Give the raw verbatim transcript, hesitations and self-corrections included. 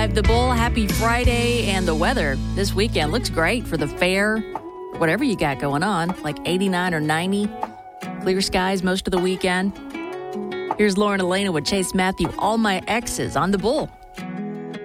five The Bull. Happy Friday. And the weather this weekend looks great for the fair, whatever you got going on, like eighty-nine or ninety. Clear skies most of the weekend. Here's Lauren Elena with Chase Matthew, All My Exes on The Bull.